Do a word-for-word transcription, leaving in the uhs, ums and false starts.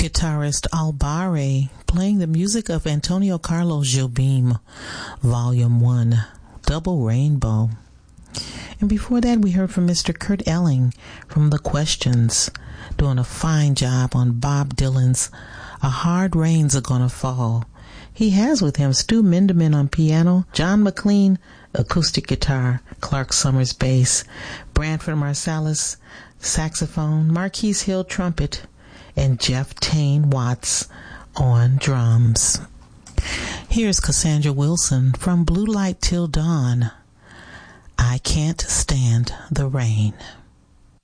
Guitarist Albare playing the music of Antonio Carlos Jobim, Volume one, Double Rainbow. And before that, we heard from Mister Kurt Elling from The Questions, doing a fine job on Bob Dylan's A Hard Rain's A Gonna Fall. He has with him Stu Minderman on piano, John McLean, acoustic guitar, Clark Summers bass, Branford Marsalis, saxophone, Marquise Hill trumpet, and Jeff Tane Watts on drums. Here's Cassandra Wilson from Blue Light Till Dawn. I Can't Stand the Rain.